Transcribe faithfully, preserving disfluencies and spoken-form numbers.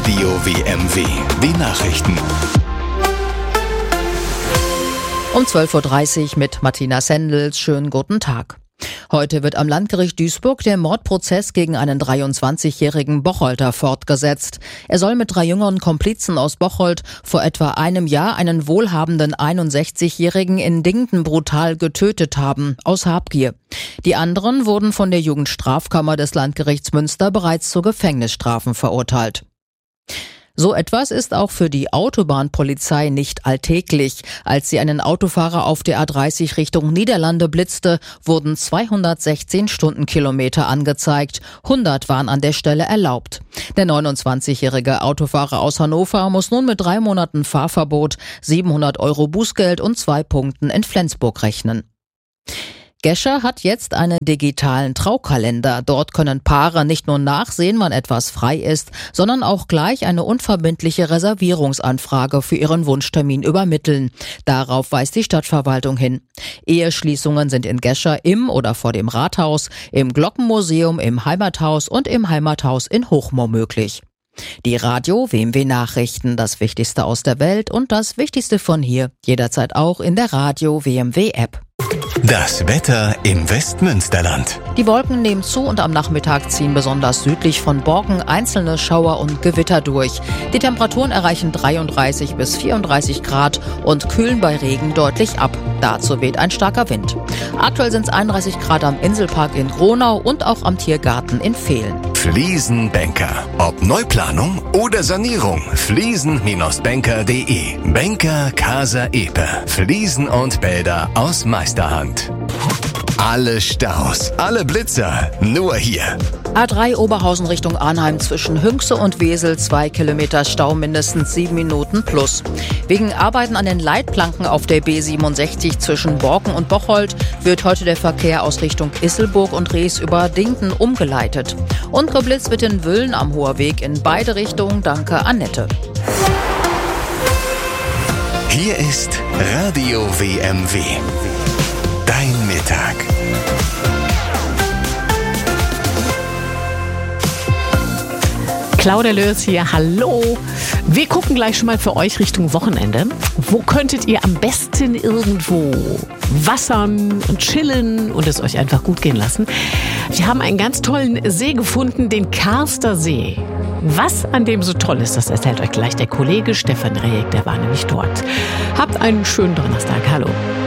Radio W M W. Die Nachrichten. Um zwölf Uhr dreißig mit Martina Sendels. Schönen guten Tag. Heute wird am Landgericht Duisburg der Mordprozess gegen einen dreiundzwanzigjährigen Bocholter fortgesetzt. Er soll mit drei jüngeren Komplizen aus Bocholt vor etwa einem Jahr einen wohlhabenden einundsechzigjährigen in Dingten brutal getötet haben, aus Habgier. Die anderen wurden von der Jugendstrafkammer des Landgerichts Münster bereits zu Gefängnisstrafen verurteilt. So etwas ist auch für die Autobahnpolizei nicht alltäglich. Als sie einen Autofahrer auf der A dreißig Richtung Niederlande blitzte, wurden zweihundertsechzehn Stundenkilometer angezeigt. hundert waren an der Stelle erlaubt. Der neunundzwanzigjährige Autofahrer aus Hannover muss nun mit drei Monaten Fahrverbot, siebenhundert Euro Bußgeld und zwei Punkten in Flensburg rechnen. Gescher hat jetzt einen digitalen Traukalender. Dort können Paare nicht nur nachsehen, wann etwas frei ist, sondern auch gleich eine unverbindliche Reservierungsanfrage für ihren Wunschtermin übermitteln. Darauf weist die Stadtverwaltung hin. Eheschließungen sind in Gescher im oder vor dem Rathaus, im Glockenmuseum, im Heimathaus und im Heimathaus in Hochmoor möglich. Die Radio W M W Nachrichten, das Wichtigste aus der Welt und das Wichtigste von hier, jederzeit auch in der Radio W M W App. Das Wetter im Westmünsterland. Die Wolken nehmen zu und am Nachmittag ziehen besonders südlich von Borken einzelne Schauer und Gewitter durch. Die Temperaturen erreichen dreiunddreißig bis vierunddreißig Grad und kühlen bei Regen deutlich ab. Dazu weht ein starker Wind. Aktuell sind es einunddreißig Grad am Inselpark in Gronau und auch am Tiergarten in Vehlen. Fliesenbanker. Ob Neuplanung oder Sanierung. Fliesen Banker punkt de. Banker Casa Epe. Fliesen und Bäder aus Meisterhand. Alle Staus, alle Blitzer, nur hier. A drei Oberhausen Richtung Arnheim zwischen Hünxe und Wesel, zwei Kilometer Stau, mindestens sieben Minuten plus. Wegen Arbeiten an den Leitplanken auf der B siebenundsechzig zwischen Borken und Bocholt wird heute der Verkehr aus Richtung Isselburg und Rees über Dingten umgeleitet. Und geblitzt wird in Wüllen am Hoherweg in beide Richtungen. Danke, Annette. Hier ist Radio W M W. Dein Mittag. Claudia Lörs hier, hallo. Wir gucken gleich schon mal für euch Richtung Wochenende. Wo könntet ihr am besten irgendwo wassern und chillen und es euch einfach gut gehen lassen? Wir haben einen ganz tollen See gefunden, den Karster See. Was an dem so toll ist, das erzählt euch gleich der Kollege Stefan Rehek, der war nämlich dort. Habt einen schönen Donnerstag, hallo.